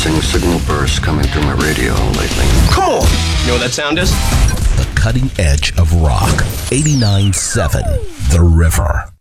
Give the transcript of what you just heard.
missing signal bursts coming through my radio lately. Come on! You know what that sound is? The cutting edge of rock. 89.7 The River.